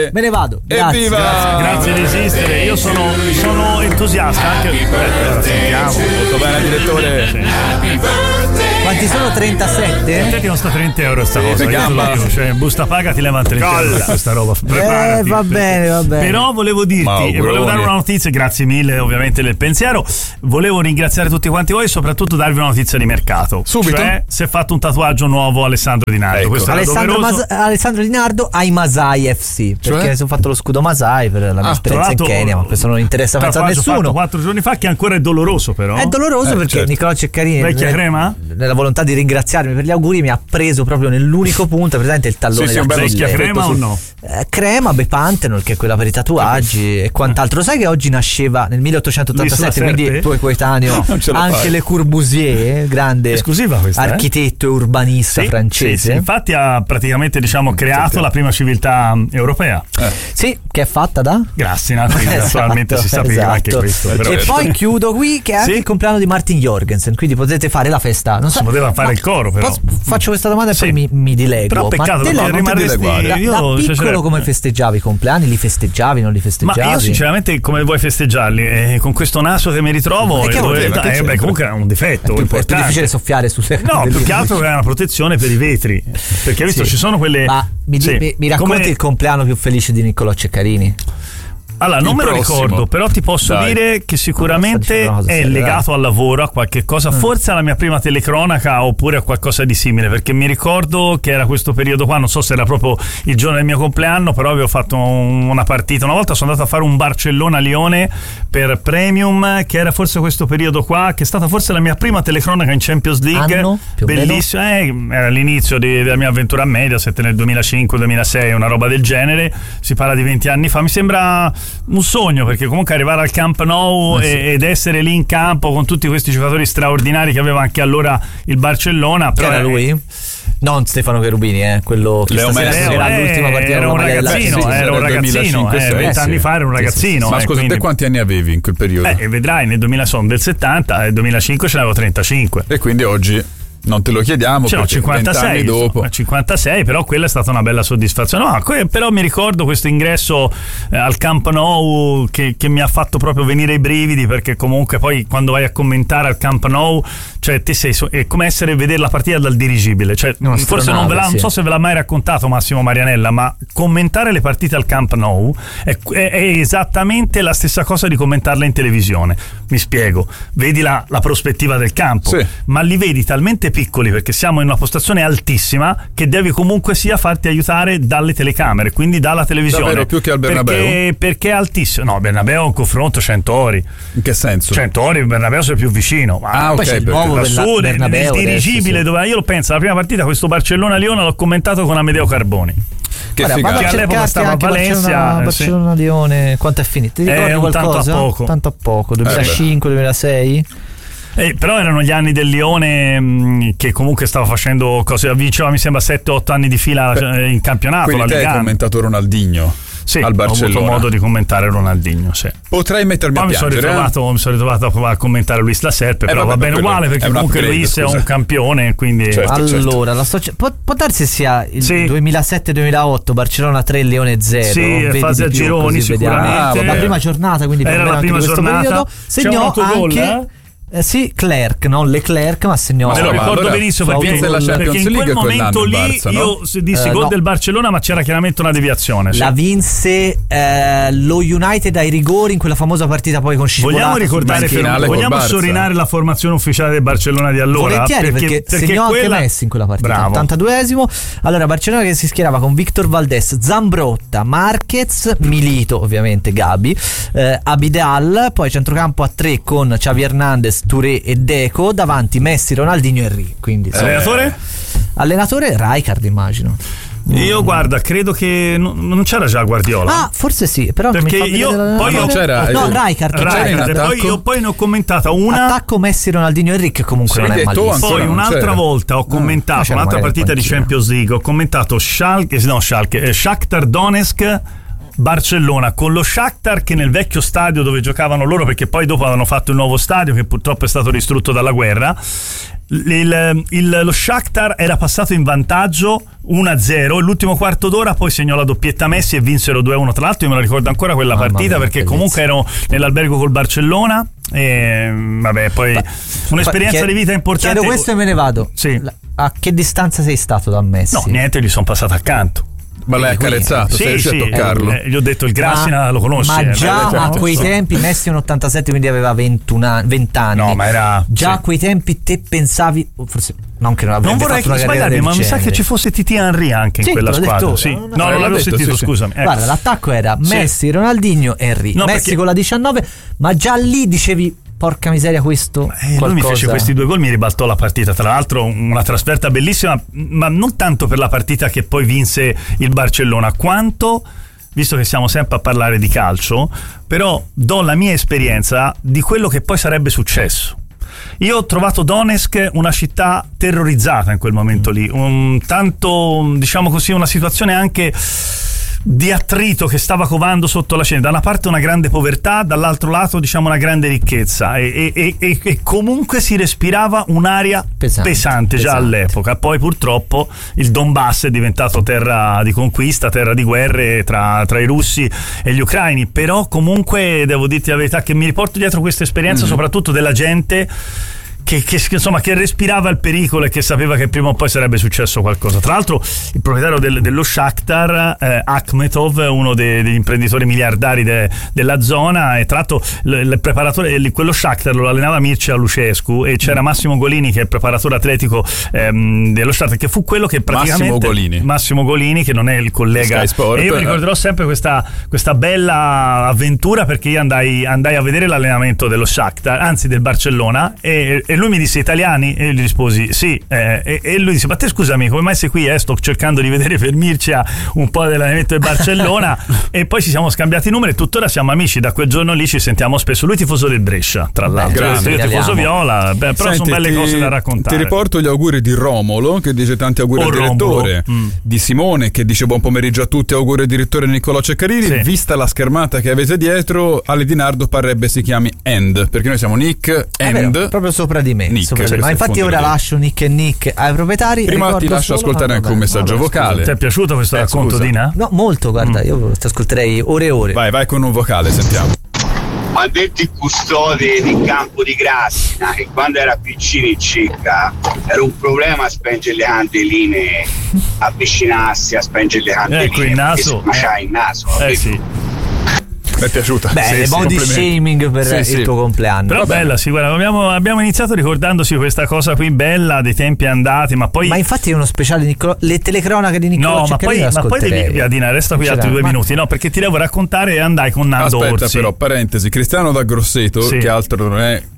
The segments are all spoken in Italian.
Grazie. Me ne vado. Grazie. Evviva! Grazie di esistere. Io sono entusiasta anche. Sentiamo. Molto bene, direttore. Quanti sono? 37? Te ti costa 30 euro sta cosa. Che gamba. Cioè, busta paga ti levano 30 euro questa roba. Preparati. Va bene. Però volevo dirti, e volevo dare una notizia, grazie mille ovviamente del pensiero. Volevo ringraziare tutti quanti voi e soprattutto darvi una notizia di mercato. Subito? Cioè, si è fatto un tatuaggio nuovo Alessandro Di Nardo. Ecco. Questo era doveroso. Alessandro Di Nardo ai Masai FC. Perché sono fatto lo scudo Masai per la mia esperienza in Kenya, ma questo non interessa a nessuno. 4 giorni fa, che ancora è doloroso, però. È doloroso perché certo. Nicolò Ceccarini, Vecchia crema? nella volontà di ringraziarmi per gli auguri, mi ha preso proprio nell'unico punto, presente il tallone Sì, un bel Vecchia crema o no? Crema, Bepantenol, che è quella per i tatuaggi e quant'altro. Sai che oggi nasceva nel 1887, quindi tuo coetaneo, anche Le Corbusier, grande esclusiva questa, architetto e urbanista francese. Sì, infatti ha praticamente creato la prima civiltà europea. Sì, che è fatta da Grassina, quindi naturalmente si sapeva anche questo. Però. E poi chiudo qui che è anche il compleanno di Martin Jorgensen, quindi potete fare la festa. Non so, si poteva fare il coro, però. Faccio questa domanda e poi mi dilego. Però peccato, ma perché rimarresti da piccolo come festeggiavi i compleanni? Li festeggiavi, non li festeggiavi? Ma io sinceramente come vuoi festeggiarli? Con questo naso che mi ritrovo comunque è un difetto è più difficile soffiare sulle più che altro è una protezione per i vetri, perché hai visto ci sono quelle. Ma mi racconti il compleanno più felice di Niccolò Ceccarini? Allora, non me lo ricordo, però ti posso dire che sicuramente è legato al lavoro, a qualche cosa, forse alla mia prima telecronaca oppure a qualcosa di simile, perché mi ricordo che era questo periodo qua, non so se era proprio il giorno del mio compleanno, però avevo fatto una partita. Una volta sono andato a fare un Barcellona-Lione per Premium, che era forse questo periodo qua, che è stata forse la mia prima telecronaca in Champions League. Anno? Bellissima, era l'inizio della mia avventura a Mediaset nel 2005-2006, una roba del genere, si parla di 20 anni fa. Mi sembra un sogno, perché comunque arrivare al Camp Nou ed essere lì in campo con tutti questi giocatori straordinari che aveva anche allora il Barcellona. Però era lui? Non Stefano Cherubini, quello che Leo Messi era l'ultima partita. Era un ragazzino, 20 anni fa era un ragazzino. Ma scusa, te quanti anni avevi in quel periodo? Vedrai, nel 2000 sono del 70 e nel 2005 ce n'avevo 35. E quindi oggi non te lo chiediamo, perché 56 anni dopo 56, però quella è stata una bella soddisfazione. Però mi ricordo questo ingresso al Camp Nou che mi ha fatto proprio venire i brividi, perché comunque poi quando vai a commentare al Camp Nou, cioè te è come vedere la partita dal dirigibile, cioè forse non so se ve l'ha mai raccontato Massimo Marianella, ma commentare le partite al Camp Nou è esattamente la stessa cosa di commentarle in televisione. Mi spiego, vedi la prospettiva del campo, ma li vedi talmente piccoli, perché siamo in una postazione altissima, che devi comunque sia farti aiutare dalle telecamere, quindi dalla televisione. Davvero, più che al Bernabeu? Perché è altissimo. No, Bernabeu è un confronto 100 ori. In che senso? 100 ori, Bernabeu sei più vicino. Ma poi c'è il nuovo nel dirigibile, dove io lo penso, la prima partita questo Barcellona-Lione l'ho commentato con Amedeo Carboni. Che all'epoca stava a Valencia. Barcellona-Lione, quanto è finito? Ti ricordi qualcosa? Tanto a poco. 2005-2006? Però erano gli anni del Lione, che comunque stava facendo cose, vinceva mi sembra 7-8 anni di fila in campionato. Quindi te hai commentato Ronaldinho al Barcellona. Ho avuto modo di commentare Ronaldinho, Potrei mettermi a piangere. Mi sono ritrovato a commentare Luis La Serpe, però va bene uguale, perché comunque Luis è un campione, quindi allora può darsi sia il 2007-2008 Barcellona 3 Leone 0. Sì, fase a gironi sicuramente. La prima giornata, quindi era la prima giornata. Periodo segnò anche Clerc, non Leclerc, ma segnò. Me lo ricordo benissimo, perché in quel momento lì Barça, io dissi gol del Barcellona, ma c'era chiaramente una deviazione. La vinse lo United ai rigori in quella famosa partita poi con Scipolato. Vogliamo sottolineare la formazione ufficiale del Barcellona di allora? Volentieri, perché segnò anche Messi in quella partita. Bravo. 82esimo. Allora Barcellona che si schierava con Victor Valdés, Zambrotta, Marquez, Milito, ovviamente Gabi, Abidal, poi centrocampo a 3 con Xavi Hernandez, Touré e Deco, davanti Messi, Ronaldinho e Henry. Quindi allenatore Rijkaard, immagino. Io guarda, credo che non c'era già Guardiola. Forse sì, però perché non c'era. Rijkaard. Poi ne ho commentata una attacco Messi, Ronaldinho e Enrique, comunque non è malissimo. Poi un'altra volta ho commentato un'altra partita di Champions League, ho commentato Shakhtar Donetsk Barcellona, con lo Shakhtar che nel vecchio stadio dove giocavano loro, perché poi dopo avevano fatto il nuovo stadio che purtroppo è stato distrutto dalla guerra, lo Shakhtar era passato in vantaggio 1-0, l'ultimo quarto d'ora poi segnò la doppietta Messi e vinsero 2-1. Tra l'altro io me la ricordo ancora quella partita, perché comunque ero nell'albergo col Barcellona e vabbè, poi un'esperienza di vita importante. Chiedo questo e me ne vado. Sì. A che distanza sei stato da Messi? No, niente, gli sono passato accanto. Ma l'hai accarezzato, sei riuscito a toccarlo? Gli ho detto il Grassina lo conosci. Ma già a quei tempi, Messi è un 87, quindi aveva 20 anni. No, ma era... Già a quei tempi te pensavi... Forse non che non avrebbe vorrei fatto una carriera sbagliarmi, ma mi sa che ci fosse Titi Henry anche in quella squadra. No, non l'avevo sentito, scusami. Guarda, l'attacco era Messi, Ronaldinho, Henry. Messi con la 19, ma già lì dicevi... Porca miseria, questo lui mi fece questi 2 gol, mi ribaltò la partita. Tra l'altro una trasferta bellissima, ma non tanto per la partita che poi vinse il Barcellona, quanto, visto che siamo sempre a parlare di calcio, però do la mia esperienza di quello che poi sarebbe successo. Io ho trovato Donetsk una città terrorizzata in quel momento lì, tanto, diciamo così, una situazione anche di attrito che stava covando sotto la scena. Da una parte una grande povertà, dall'altro lato diciamo una grande ricchezza e comunque si respirava un'aria pesante già all'epoca. Poi purtroppo il Donbass è diventato terra di conquista, terra di guerre tra i russi e gli ucraini, però comunque devo dirti la verità che mi riporto dietro questa esperienza soprattutto della gente che insomma che respirava il pericolo e che sapeva che prima o poi sarebbe successo qualcosa. Tra l'altro il proprietario dello Shakhtar, Akhmetov, uno degli imprenditori miliardari della zona, e tra l'altro il preparatore, quello Shakhtar lo allenava Mircea Lucescu e c'era Massimo Golini che è il preparatore atletico dello Shakhtar, che fu quello che praticamente Massimo Golini, che non è il collega Sky Sport, e io mi ricorderò sempre questa bella avventura, perché io andai a vedere l'allenamento dello Shakhtar, anzi del Barcellona, e lui mi disse: italiani? E io gli risposi sì, e lui disse: ma te scusami, come mai sei qui? Sto cercando di vedere per Mircea un po' dell'allenamento del Barcellona. E poi ci siamo scambiati i numeri e tuttora siamo amici, da quel giorno lì ci sentiamo spesso. Lui è tifoso del Brescia, tra l'altro, io tifoso viola, però senti, sono belle cose da raccontare. Ti riporto gli auguri di Romolo, che dice tanti auguri al direttore, di Simone, che dice buon pomeriggio a tutti, auguri al direttore Niccolò Ceccarini. Vista la schermata che avete dietro, Ale Di Nardo parrebbe si chiami End, perché noi siamo Nick End, proprio sopra di me, Nick, ma infatti ora lascio Nick e Nick ai proprietari. Prima ti lascio ascoltare anche un messaggio vocale. Ti è piaciuto questo racconto, Dina? No, molto, guarda, io ti ascolterei ore e ore. Vai con un vocale, sentiamo. Ma detto il custode del campo di Grassina, che quando era piccino in Cecca era un problema spengere le candeline, avvicinarsi a spengere le candeline, il naso, ma c'hai il naso, sì. Mi è piaciuta. Beh, body shaming per il tuo compleanno. Però bella, sì, guarda, abbiamo iniziato ricordandosi questa cosa qui bella dei tempi andati, ma poi... Ma infatti è uno speciale di le telecronache di Niccolò Ceccarini. Ma poi devi, Adina, resta qui altri 2 minuti, no? Perché ti devo raccontare e andai con Nando Orsi. Aspetta però, parentesi, Cristiano da Grosseto, che altro non è...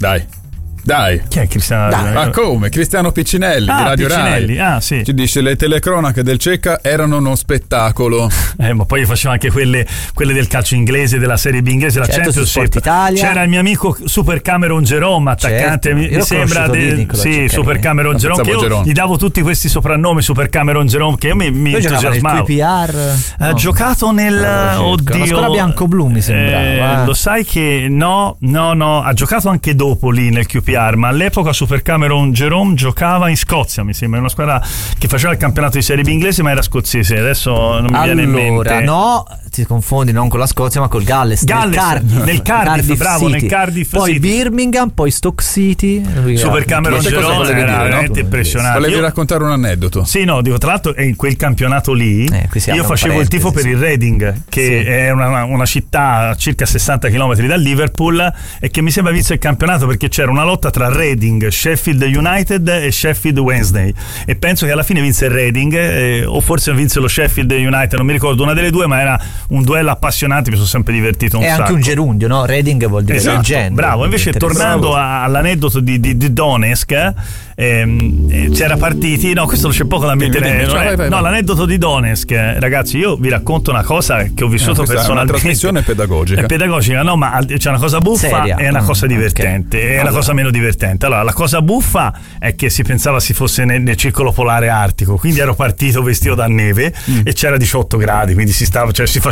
Dai. Chi è Cristiano? Ma come? Cristiano Piccinelli di Radio Rai. Sì. Ci dice: le telecronache del Cecca erano uno spettacolo. Ma poi io facevo anche quelle del calcio inglese, della Serie B inglese, la Championship. Italia. C'era il mio amico Super Cameron Jerome, attaccante, mi sembra Super Cameron Jerome, che io gli davo tutti questi soprannomi, Super Cameron Jerome, che io mi entusiasmavo. Ha giocato nel la scuola bianco-blu, mi sembrava. Lo sai che no, ha giocato anche dopo lì nel QPR, ma all'epoca Super Cameron Jerome giocava in Scozia, mi sembra, una squadra che faceva il campionato di Serie B inglese, ma era scozzese, adesso non mi viene in mente. No, ti confondi non con la Scozia ma col Galles. Nel Cardiff, bravo, City. Nel Cardiff, poi City. Birmingham, poi Stoke City. Super Cameron Jerome era veramente impressionante. Volevi raccontare un aneddoto? Sì, no, dico, tra l'altro in quel campionato lì io facevo il tifo per il Reading, che è una città a circa 60 km da Liverpool, e che mi sembra vinse il campionato perché c'era una lotta tra Reading, Sheffield United e Sheffield Wednesday, e penso che alla fine vinse il Reading, o forse vinse lo Sheffield United, non mi ricordo, una delle due, ma era un duello appassionante, mi sono sempre divertito un sacco. È anche un gerundio, no? Reading vuol dire leggenda. Bravo, invece tornando all'aneddoto di Donetsk, c'era partiti, no, questo c'è poco da mettere, no, l'aneddoto di Donetsk, ragazzi, io vi racconto una cosa che ho vissuto personalmente. È una trasmissione pedagogica. È pedagogica, no, ma c'è una cosa buffa e una cosa divertente, e una cosa meno divertente. Allora, la cosa buffa è che si pensava si fosse nel circolo polare artico, quindi ero partito vestito da neve e c'era 18 gradi, quindi si faceva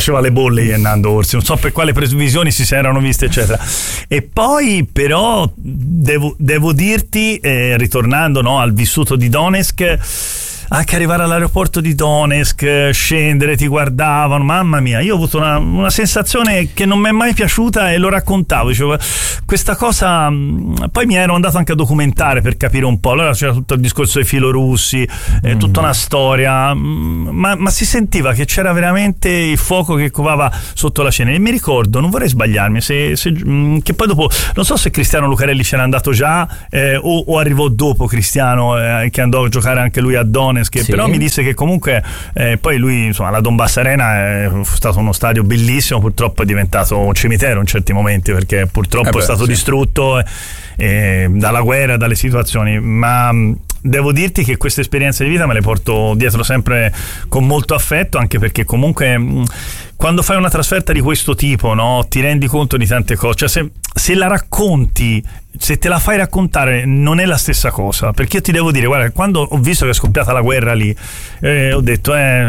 faceva le bolle Hernando Orsi, non so per quale previsioni si erano viste eccetera. E poi però devo dirti, ritornando, no, al vissuto di Donetsk, anche arrivare all'aeroporto di Donetsk, scendere, ti guardavano, mamma mia, io ho avuto una sensazione che non mi è mai piaciuta e lo raccontavo, dicevo, questa cosa. Poi mi ero andato anche a documentare per capire un po', allora c'era tutto il discorso dei filorussi, tutta una storia, ma si sentiva che c'era veramente il fuoco che covava sotto la scena. E mi ricordo, non vorrei sbagliarmi, che poi dopo, non so se Cristiano Lucarelli c'era andato già o arrivò dopo Cristiano, che andò a giocare anche lui a Donetsk. Sì. Però mi disse che comunque poi lui, insomma, la Donbass Arena è stato uno stadio bellissimo, purtroppo è diventato un cimitero in certi momenti, perché purtroppo è stato distrutto dalla guerra, dalle situazioni, ma devo dirti che queste esperienze di vita me le porto dietro sempre con molto affetto, anche perché comunque quando fai una trasferta di questo tipo, no, ti rendi conto di tante cose, cioè se la racconti, se te la fai raccontare, non è la stessa cosa, perché io ti devo dire, guarda, quando ho visto che è scoppiata la guerra lì, ho detto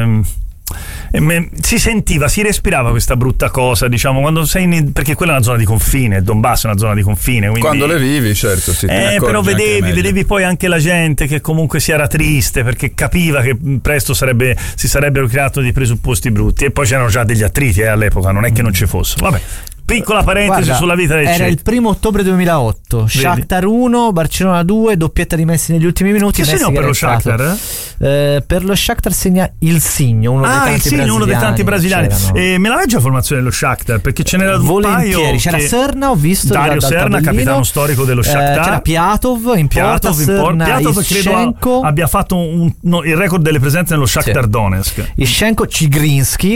si sentiva, si respirava questa brutta cosa, diciamo, quando sei perché quella è una zona di confine, il Donbass è una zona di confine, quindi, quando le vivi, certo, sì, però vedevi poi anche la gente che comunque si era triste perché capiva che presto si sarebbero creati dei presupposti brutti, e poi c'erano già degli attriti all'epoca, non è che non ci fossero, vabbè. Piccola parentesi. Guarda, sulla vita del Cech. Era il 1 ottobre 2008. Shakhtar 1, Barcellona 2, doppietta di Messi negli ultimi minuti. Che segno per lo Shakhtar? Per lo Shakhtar segna il Signo, uno dei tanti brasiliani. Me la legge la formazione dello Shakhtar? Perché ce n'era un paio. C'era Serna, ho visto Dario Serna, capitano storico dello Shakhtar. C'era Piatov in porta. Piatov credo abbia fatto il record delle presenze nello Shakhtar Donetsk. Ischenko, Cigrinski,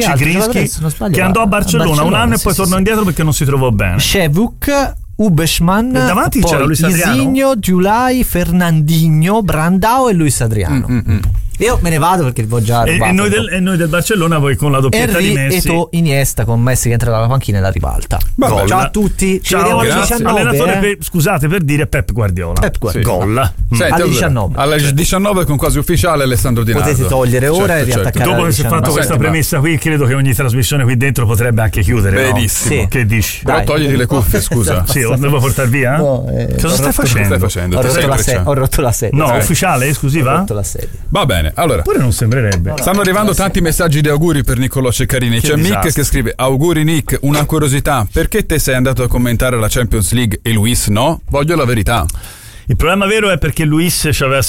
che andò a Barcellona un anno e poi tornò indietro perché non si trovò bene. Shevuk, Ubeshman, davanti c'era Luis Adriano, Isigno, Giulai, Fernandinho, Brandao e Luis Adriano. Io me ne vado perché ho già rubato. E noi del Barcellona poi con la doppietta di Messi. E Iniesta con Messi che entra dalla panchina e la ribalta. Ciao a tutti. Ci vediamo alle 19. Allenatore scusate per dire Pep Guardiola. Sì. Gol. Alle 19. Alle 19 con quasi ufficiale Alessandro Di Nardo. Potete togliere ora e riattaccare. Dopo che si è fatto questa premessa qui, credo che ogni trasmissione qui dentro potrebbe anche chiudere. Benissimo. No? Che dici? Però togliti le cuffie, scusa. Sì, lo devo portare via? No, cosa stai facendo? Ho rotto la sedia. No, ufficiale, esclusiva? Ho rotto la sedia. Va bene, allora. Pure non sembrerebbe. Stanno arrivando tanti messaggi di auguri per Niccolò Ceccarini. C'è Mick che scrive: auguri Nick, una curiosità, perché te sei andato a commentare la Champions League e Luis no? Voglio la verità. Il problema vero è perché Luis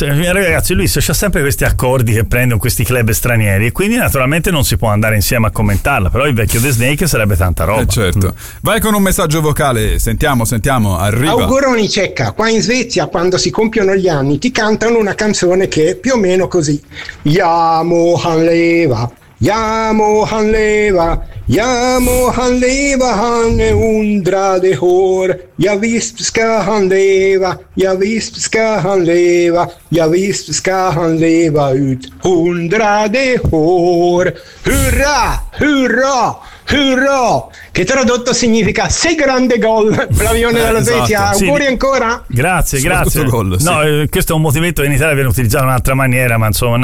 c'ha sempre questi accordi che prende con questi club stranieri e quindi naturalmente non si può andare insieme a commentarla, però il vecchio The Snake sarebbe tanta roba. Certo. Vai con un messaggio vocale, sentiamo, arriva. Auguroni Cecca, qua in Svezia quando si compiono gli anni ti cantano una canzone che è più o meno così: Jamohan leva, Jamohan leva, Jamohan leva, han är 100 år. Ja visst ska han leva, ja visst ska han leva, ja visst ska han leva ut 100 år. Hurra, hurra, hurra! Che tradotto significa sei grande gol, Flavione della Svezia. Auguri ancora. Grazie. Gol, sì. No, questo è un motivetto che in Italia viene utilizzato in un'altra maniera, ma insomma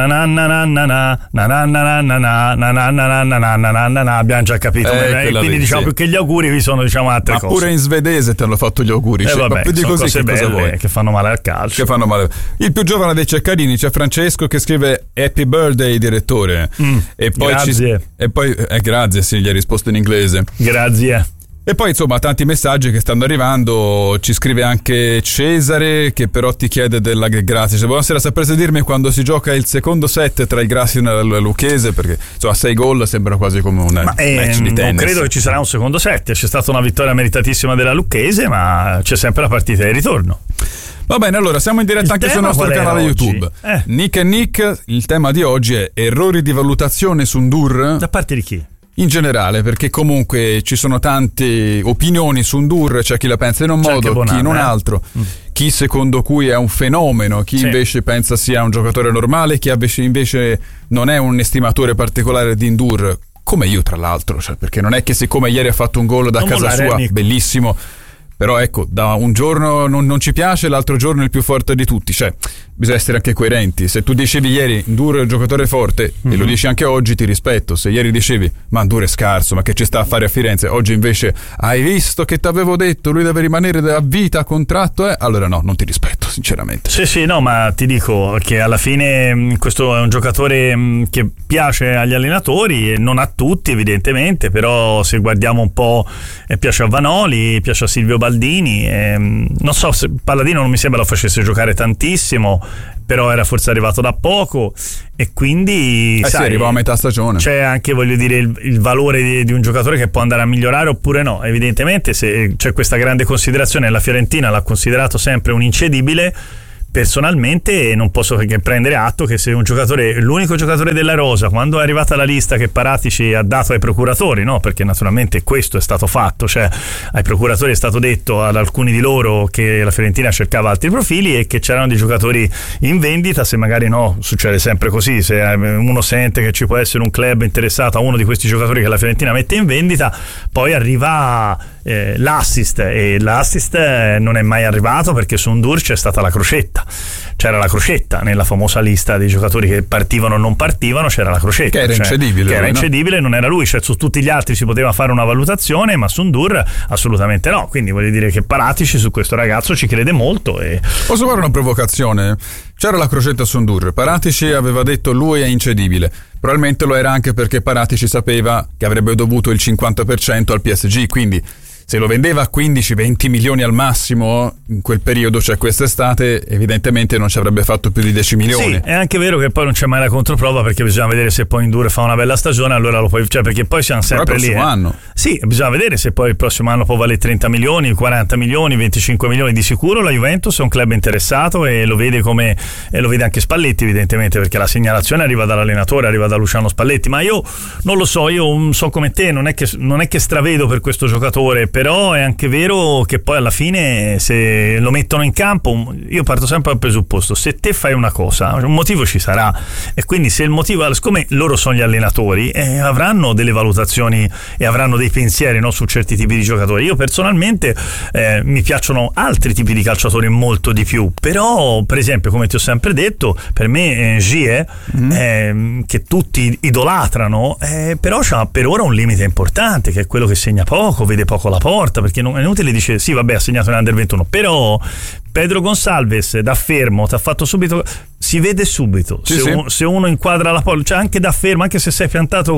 abbiamo già capito. Quindi diciamo più che gli auguri vi sono altre cose. Ma pure in svedese ti hanno fatto gli auguri. Vabbè, più di così che cosa vuoi? Che fanno male al calcio. Il più giovane dei Ceccarini, c'è Francesco che scrive Happy Birthday direttore. E poi grazie. Grazie, sì, gli ha risposto in inglese. Grazie. E poi insomma tanti messaggi che stanno arrivando. Ci scrive anche Cesare che però ti chiede della Grassi. Buonasera, sapreste dirmi quando si gioca il secondo set tra il Grassi e la Lucchese? Perché insomma 6 gol sembra quasi come un match di tennis. Non credo che ci sarà un secondo set. C'è stata una vittoria meritatissima della Lucchese, ma c'è sempre la partita di ritorno. Va bene, allora siamo in diretta anche sul nostro canale YouTube. Nick e Nick, il tema di oggi è errori di valutazione su Ndur. Da parte di chi? In generale, perché comunque ci sono tante opinioni su Ndur, c'è chi la pensa in un modo, chi in un altro, chi secondo cui è un fenomeno, chi invece pensa sia un giocatore normale, chi invece non è un estimatore particolare di Ndur, come io tra l'altro, perché non è che siccome ieri ha fatto un gol da casa sua, bellissimo, però ecco, da un giorno non ci piace, l'altro giorno è il più forte di tutti, bisogna essere anche coerenti. Se tu dicevi ieri Ndour è un giocatore forte e lo dici anche oggi, ti rispetto. Se ieri dicevi ma Ndour è scarso, ma che ci sta a fare a Firenze, oggi invece hai visto che ti avevo detto lui deve rimanere a vita a contratto, allora no, non ti rispetto sinceramente. Sì, no, ma ti dico che alla fine questo è un giocatore che piace agli allenatori e non a tutti evidentemente, però se guardiamo un po' piace a Vanoli, piace a Silvio Baldini, non so se Palladino non mi sembra lo facesse giocare tantissimo, però era forse arrivato da poco e quindi sai, arriva a metà stagione. C'è anche, voglio dire, il valore di un giocatore che può andare a migliorare oppure no. Evidentemente se c'è questa grande considerazione, la Fiorentina l'ha considerato sempre un incedibile. Personalmente non posso che prendere atto che se un giocatore, l'unico giocatore della rosa, quando è arrivata la lista che Paratici ha dato ai procuratori, no? Perché naturalmente questo è stato fatto, cioè ai procuratori è stato detto ad alcuni di loro che la Fiorentina cercava altri profili e che c'erano dei giocatori in vendita. Se magari no, succede sempre così, se uno sente che ci può essere un club interessato a uno di questi giocatori che la Fiorentina mette in vendita, poi arriva l'assist e l'assist non è mai arrivato perché su Ndour c'è stata la crocetta. C'era la crocetta nella famosa lista dei giocatori che partivano o non partivano, c'era la crocetta che era incedibile, che era incedibile, non era lui, cioè su tutti gli altri si poteva fare una valutazione, ma su Ndour assolutamente no. Quindi voglio dire che Paratici su questo ragazzo ci crede molto. E posso fare una provocazione? C'era la crocetta su Ndour, Paratici aveva detto lui è incedibile, probabilmente lo era anche perché Paratici sapeva che avrebbe dovuto il 50% al PSG, quindi se lo vendeva a 15-20 milioni al massimo in quel periodo, cioè quest'estate, evidentemente non ci avrebbe fatto più di 10 milioni. Sì, è anche vero che poi non c'è mai la controprova, perché bisogna vedere se poi Ndour fa una bella stagione, allora lo puoi, cioè perché poi siamo sempre lì. Però il prossimo anno. Sì, bisogna vedere se poi il prossimo anno può valere 30 milioni, 40 milioni, 25 milioni. Di sicuro la Juventus è un club interessato e lo vede come e lo vede anche Spalletti evidentemente, perché la segnalazione arriva dall'allenatore, arriva da Luciano Spalletti, ma io non lo so, io so come te, non è che stravedo per questo giocatore, però è anche vero che poi alla fine se lo mettono in campo, io parto sempre dal presupposto, se te fai una cosa un motivo ci sarà, e quindi se il motivo, siccome loro sono gli allenatori, avranno delle valutazioni e avranno dei pensieri, no, su certi tipi di giocatori. Io personalmente mi piacciono altri tipi di calciatori molto di più, però per esempio come ti ho sempre detto, per me Gie che tutti idolatrano, però c'ha per ora un limite importante, che è quello che segna poco, vede poco la porta, perché non è inutile dire sì vabbè ha segnato in Under 21, però Pedro Gonçalves da fermo ti ha fatto subito, si vede subito se uno inquadra la porta, cioè anche da fermo, anche se sei piantato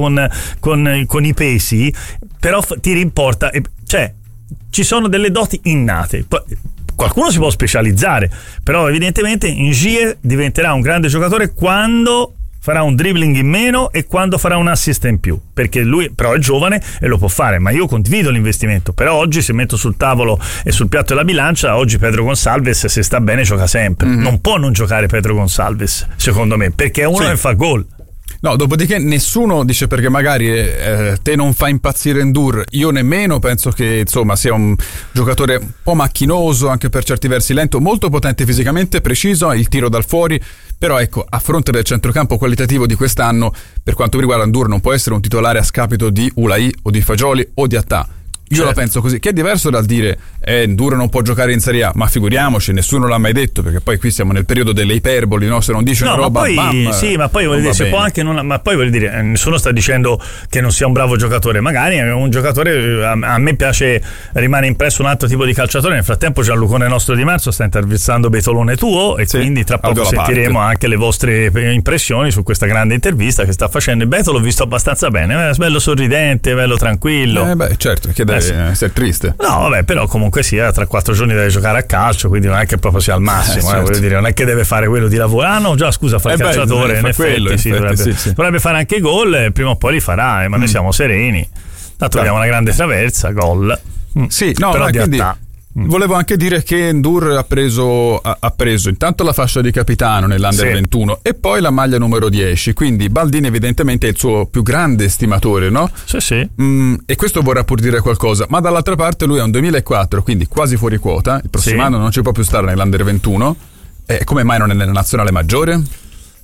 con i pesi, però ti rimporta, cioè ci sono delle doti innate. Qualcuno si può specializzare, però evidentemente Ingie diventerà un grande giocatore quando farà un dribbling in meno e quando farà un assist in più, perché lui però è giovane e lo può fare, ma io condivido l'investimento. Però oggi, se metto sul tavolo e sul piatto della bilancia, oggi Pedro Gonçalves, se sta bene, gioca sempre. Non può non giocare Pedro Gonçalves, secondo me, perché è uno che fa gol. No, dopodiché nessuno dice perché magari te non fa impazzire Ndour, io nemmeno, penso che insomma sia un giocatore un po' macchinoso, anche per certi versi lento, molto potente fisicamente, preciso, il tiro dal fuori, però ecco, a fronte del centrocampo qualitativo di quest'anno, per quanto mi riguarda Ndour non può essere un titolare a scapito di Ulai o di Fagioli o di Attà. Io la penso così, che è diverso dal dire Ndour non può giocare in Serie A, ma figuriamoci, nessuno l'ha mai detto, perché poi qui siamo nel periodo delle iperboli, no? Se non dice una roba, poi, bam, sì, ma poi voglio dire, se può anche non, ma poi voglio dire, nessuno sta dicendo che non sia un bravo giocatore, magari è un giocatore, a me piace, rimane impresso un altro tipo di calciatore. Nel frattempo Gianlucone nostro Di Marzo sta intervistando Betolone tuo, e quindi tra poco sentiremo anche le vostre impressioni su questa grande intervista che sta facendo. Il Beto l'ho visto abbastanza bene, bello sorridente, bello tranquillo. Certo, che deve essere triste. No, vabbè, però comunque sia, tra 4 giorni deve giocare a calcio, quindi non è che proprio sia al massimo, certo. Voglio dire, non è che deve fare quello di lavoro. Ah no, già scusa, fa il calciatore, in effetti dovrebbe fare anche gol, prima o poi li farà, ma noi siamo sereni. Tanto abbiamo una grande traversa, gol. Sì, no, però quindi volevo anche dire che Ndour ha preso intanto la fascia di capitano nell'Under 21 e poi la maglia numero 10, quindi Baldini evidentemente è il suo più grande stimatore, no? Sì. E questo vorrà pur dire qualcosa, ma dall'altra parte lui è un 2004, quindi quasi fuori quota, il prossimo anno non ci può più stare nell'Under 21, come mai non è nella nazionale maggiore?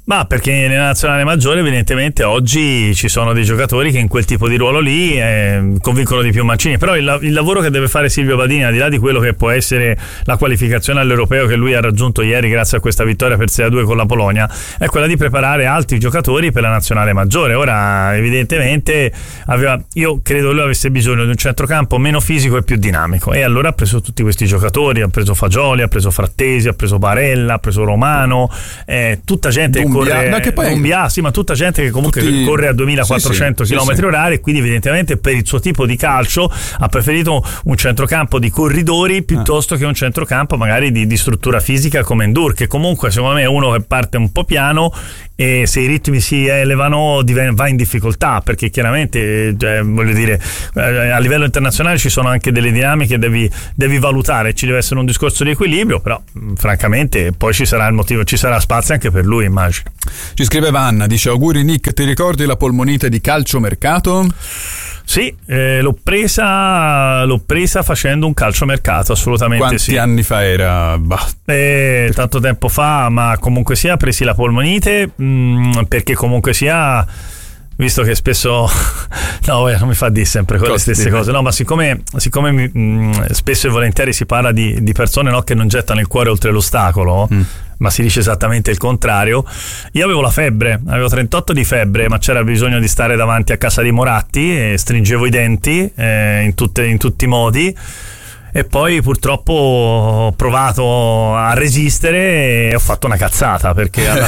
Ma perché nella nazionale maggiore evidentemente oggi ci sono dei giocatori che in quel tipo di ruolo lì convincono di più Mancini, però il lavoro che deve fare Silvio Badini, al di là di quello che può essere la qualificazione all'europeo che lui ha raggiunto ieri grazie a questa vittoria per 6-2 con la Polonia, è quella di preparare altri giocatori per la nazionale maggiore. Ora evidentemente io credo lui avesse bisogno di un centrocampo meno fisico e più dinamico, e allora ha preso tutti questi giocatori, ha preso Fagioli, ha preso Frattesi, ha preso Barella, ha preso Romano, tutta gente che corre, sì, ma tutta gente che comunque corre a 2400 km orari, quindi evidentemente per il suo tipo di calcio ha preferito un centrocampo di corridori piuttosto che un centrocampo magari di struttura fisica come Ndour, che comunque secondo me è uno che parte un po' piano e se i ritmi si elevano va in difficoltà, perché chiaramente voglio dire a livello internazionale ci sono anche delle dinamiche che devi valutare, ci deve essere un discorso di equilibrio, però francamente poi ci sarà il motivo, ci sarà spazio anche per lui, immagino. Ci scrive Vanna, dice: auguri Nick, ti ricordi la polmonite di calciomercato? Sì, l'ho presa facendo un calciomercato, assolutamente. Quanti anni fa era? Tanto tempo fa, ma comunque sia presi la polmonite perché comunque sia, visto che spesso non mi fa dire sempre quelle stesse cose, no, ma siccome spesso e volentieri si parla di persone, no, che non gettano il cuore oltre l'ostacolo, ma si dice esattamente il contrario. Io avevo la febbre, avevo 38 di febbre, ma c'era bisogno di stare davanti a casa di Moratti e stringevo i denti in tutti i modi. E poi purtroppo ho provato a resistere e ho fatto una cazzata, perché alla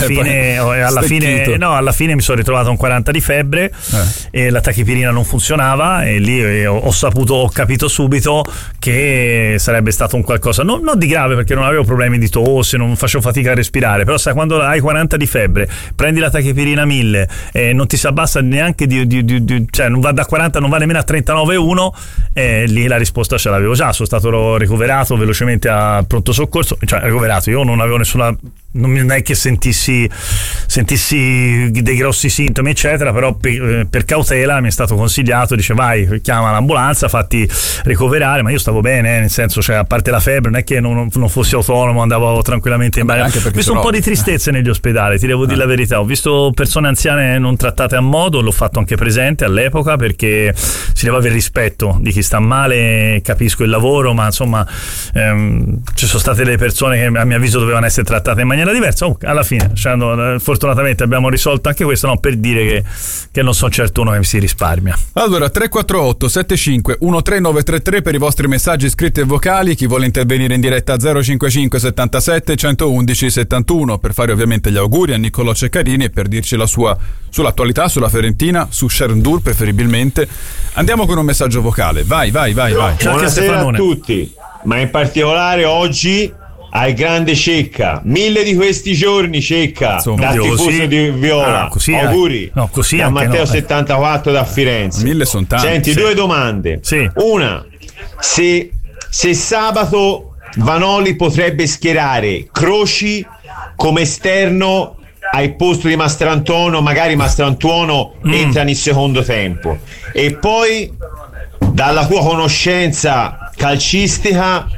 fine mi sono ritrovato un 40 di febbre e la tachipirina non funzionava, e lì ho capito subito che sarebbe stato un qualcosa non di grave, perché non avevo problemi di tosse, non facevo fatica a respirare, però sai, quando hai 40 di febbre, prendi la tachipirina 1000 e non ti si abbassa neanche cioè non va da 40, non va nemmeno a 39,1, e lì la risposta ce l'avevo già. Sono stato ricoverato velocemente a pronto soccorso, cioè ricoverato, io non avevo non è che sentissi dei grossi sintomi eccetera, però per cautela mi è stato consigliato, dice vai, chiama l'ambulanza, fatti ricoverare, ma io stavo bene, nel senso, cioè a parte la febbre non è che non fossi autonomo, andavo tranquillamente in bagno. Ho visto un po' di tristezze negli ospedali, ti devo dire la verità, ho visto persone anziane non trattate a modo, l'ho fatto anche presente all'epoca, perché si deve avere rispetto di chi sta male, capisco il lavoro, ma insomma ci sono state delle persone che a mio avviso dovevano essere trattate in maniera diversa. Alla fine fortunatamente abbiamo risolto anche questo, no, per dire che non sono certo uno che si risparmia. Allora 348 75 13933 per i vostri messaggi scritti e vocali, chi vuole intervenire in diretta 055 77 111 71 per fare ovviamente gli auguri a Niccolò Ceccarini e per dirci la sua sull'attualità, sulla Fiorentina, su Sherndur preferibilmente. Andiamo con un messaggio vocale, vai. Buonasera a tutti, ma in particolare oggi al grande Cecca, 1000 di questi giorni Cecca, da tifoso di Viola, auguri a Matteo 74 da Firenze. 1000 sono tanti. Senti, due domande. Una, se sabato Vanoli potrebbe schierare Croci come esterno al posto di Mastrantuono, magari Mastrantuono entra nel secondo tempo, e poi dalla tua conoscenza calcistica,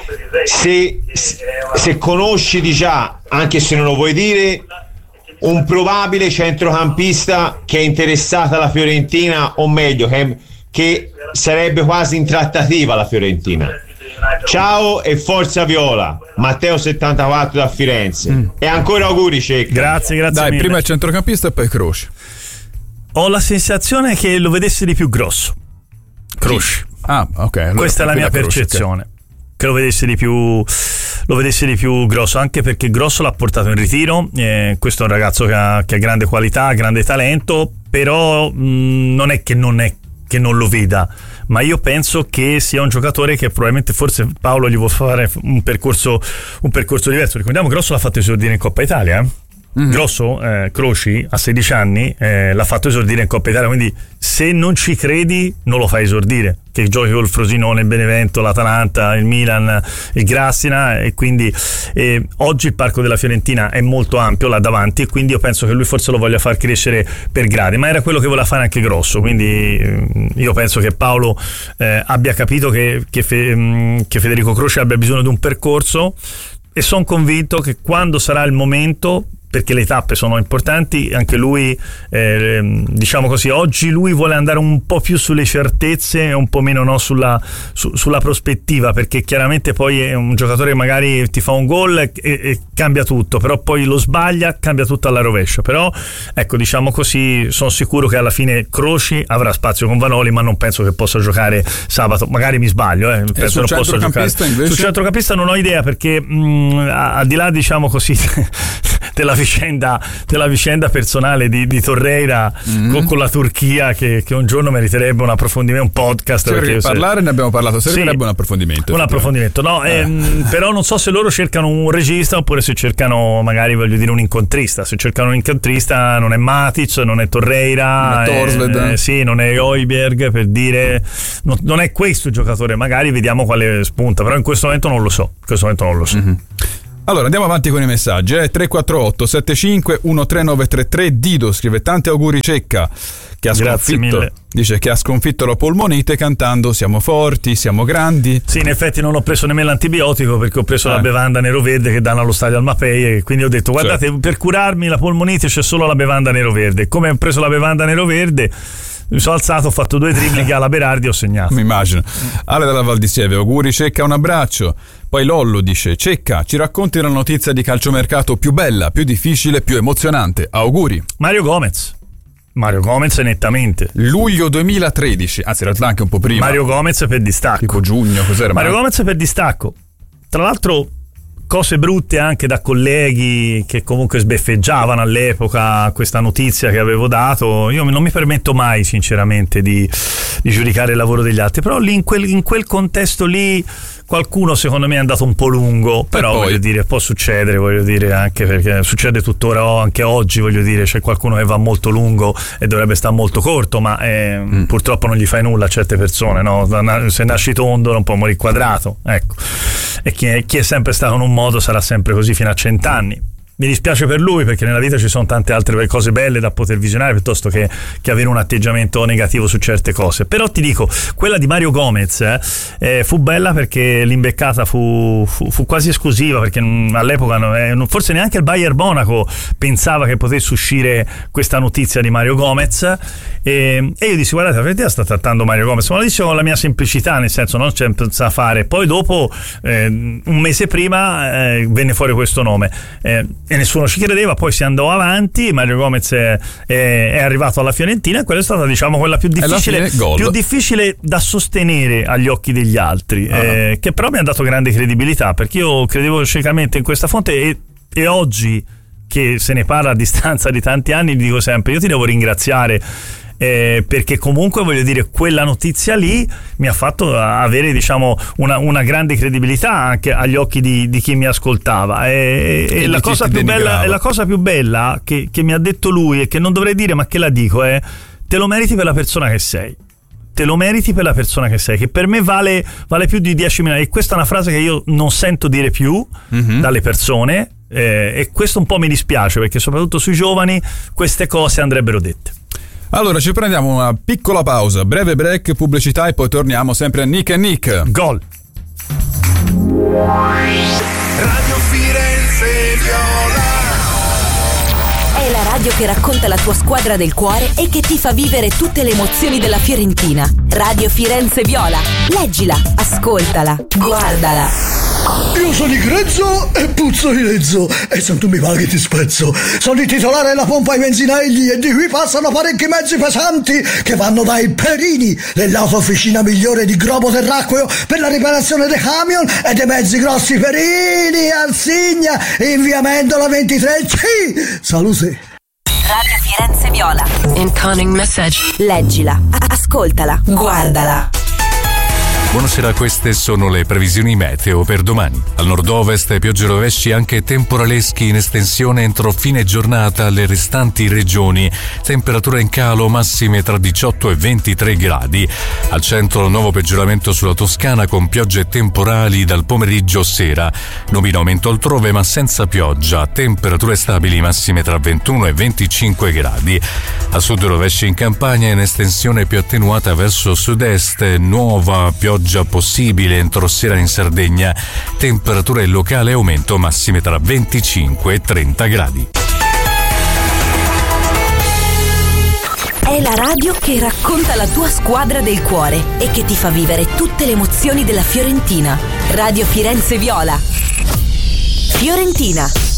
se conosci di già, anche se non lo vuoi dire, un probabile centrocampista che è interessata alla Fiorentina, o meglio che sarebbe quasi in trattativa la Fiorentina. Ciao e forza Viola, Matteo 74 da Firenze. E ancora auguri Cecca. Grazie dai, mille. Prima il centrocampista e poi Croce. Ho la sensazione che lo vedesse di più grosso Croce. Ok, allora questa è la mia percezione, che lo vedesse di più grosso, anche perché Grosso l'ha portato in ritiro, questo è un ragazzo che ha grande qualità, grande talento, però non è che non lo veda, ma io penso che sia un giocatore che probabilmente, forse Paolo gli vuole fare un percorso diverso. Ricordiamo, Grosso l'ha fatto esordire in Coppa Italia, Grosso, Croci a 16 anni l'ha fatto esordire in Coppa Italia, quindi se non ci credi non lo fai esordire, che giochi col Frosinone, il Benevento, l'Atalanta, il Milan, il Grassina, e quindi oggi il parco della Fiorentina è molto ampio là davanti, e quindi io penso che lui forse lo voglia far crescere per gradi, ma era quello che voleva fare anche Grosso, quindi io penso che Paolo abbia capito che Federico Croce abbia bisogno di un percorso, e sono convinto che quando sarà il momento perché le tappe sono importanti, anche lui diciamo così, oggi lui vuole andare un po' più sulle certezze e un po' meno sulla prospettiva, perché chiaramente poi è un giocatore che magari ti fa un gol e cambia tutto, però poi lo sbaglia, cambia tutto alla rovescia. Però ecco, diciamo così, sono sicuro che alla fine Croci avrà spazio con Vanoli, ma non penso che possa giocare sabato, magari mi sbaglio, penso che non possa giocare. Invece? Sul centrocampista non ho idea, perché al di là, diciamo così, della vicenda personale di Torreira con la Turchia, che un giorno meriterebbe un approfondimento, un podcast, perché parlare ne abbiamo parlato, servirebbe un approfondimento, no, però non so se loro cercano un regista oppure se cercano magari, voglio dire, un incontrista. Se cercano un incontrista non è Matic, non è Torreira, non è Højbjerg, per dire, non è questo il giocatore, magari vediamo quale spunta, però in questo momento non lo so. Mm-hmm. Allora andiamo avanti con i messaggi. 348 75 13933. Dido scrive: tanti auguri Cecca, che ha sconfitto, dice che ha sconfitto la polmonite cantando "Siamo forti, siamo grandi". Sì, in effetti non ho preso nemmeno l'antibiotico, perché ho preso la bevanda nero-verde che danno allo stadio al Mapei, e quindi ho detto guardate, per curarmi la polmonite c'è solo la bevanda nero-verde. Come ho preso la bevanda nero-verde, mi sono alzato, ho fatto 2 dribbling alla Berardi e ho segnato. Mi immagino. Ale dalla Val di Sieve: auguri Cecca, un abbraccio. Poi Lollo dice: Cecca, ci racconti la notizia di calciomercato più bella, più difficile, più emozionante. Auguri. Mario Gomez nettamente. Luglio 2013, anzi in realtà anche un po' prima. Mario Gomez per distacco. Tipo giugno, cos'era? Mario Gomez per distacco. Tra l'altro cose brutte anche da colleghi che comunque sbeffeggiavano all'epoca questa notizia che avevo dato. Io non mi permetto mai sinceramente di giudicare il lavoro degli altri, però lì in quel contesto lì qualcuno secondo me è andato un po' lungo, però voglio dire, può succedere, voglio dire, anche perché succede tuttora, anche oggi, voglio dire, c'è qualcuno che va molto lungo e dovrebbe stare molto corto, ma purtroppo non gli fai nulla a certe persone, no? Se nasci tondo non puoi morire quadrato, ecco. E chi è sempre stato in un modo sarà sempre così fino a 100 anni. Mi dispiace per lui, perché nella vita ci sono tante altre cose belle da poter visionare piuttosto che avere un atteggiamento negativo su certe cose. Però ti dico, quella di Mario Gomez fu bella perché l'imbeccata fu quasi esclusiva, perché all'epoca forse neanche il Bayern Monaco pensava che potesse uscire questa notizia di Mario Gomez, e io dissi guardate, la Fiorentina sta trattando Mario Gomez, ma lo dissi con la mia semplicità, nel senso non c'è da fare. Poi dopo un mese prima venne fuori questo nome e nessuno ci credeva, poi si andò avanti, Mario Gomez è arrivato alla Fiorentina, e quella è stata, diciamo, quella più difficile da sostenere agli occhi degli altri, che però mi ha dato grande credibilità, perché io credevo ciecamente in questa fonte, e oggi che se ne parla a distanza di tanti anni dico sempre: io ti devo ringraziare, perché comunque, voglio dire, quella notizia lì mi ha fatto avere, diciamo, una grande credibilità anche agli occhi di chi mi ascoltava, e la cosa più bella che mi ha detto lui, e che non dovrei dire ma che la dico, è: te lo meriti per la persona che sei. Te lo meriti per la persona che sei, che per me vale più di 10 milioni. E questa è una frase che io non sento dire più dalle persone, e questo un po' mi dispiace, perché soprattutto sui giovani queste cose andrebbero dette. Allora ci prendiamo una piccola pausa, breve break, pubblicità, e poi torniamo sempre a Nick e Nick. Gol. Radio Firenze Viola. È la radio che racconta la tua squadra del cuore e che ti fa vivere tutte le emozioni della Fiorentina. Radio Firenze Viola. Leggila, ascoltala, guardala. Io sono di Grezzo e puzzo di Lezzo, e se tu mi paghi ti spezzo. Sono il titolare della pompa ai benzinagli, e di qui passano parecchi mezzi pesanti che vanno dai Perini, dell'autofficina migliore di globo terracqueo per la riparazione dei camion e dei mezzi grossi. Perini, Alsigna, in via Mendola 23C. Salute. Radio Firenze Viola. Incoming message. Leggila, ascoltala, guardala. Buonasera, queste sono le previsioni meteo per domani. Al nord-ovest piogge rovesci anche temporaleschi in estensione entro fine giornata alle restanti regioni. Temperatura in calo, massime tra 18 e 23 gradi. Al centro nuovo peggioramento sulla Toscana con piogge temporali dal pomeriggio sera. Nubi in aumento altrove ma senza pioggia. Temperature stabili, massime tra 21 e 25 gradi. A sud rovesci in Campania, in estensione più attenuata verso sud-est. Nuova pioggia possibile entro sera in Sardegna. Temperatura in locale aumento, massime tra 25 e 30 gradi. È la radio che racconta la tua squadra del cuore e che ti fa vivere tutte le emozioni della Fiorentina. Radio Firenze Viola. Fiorentina.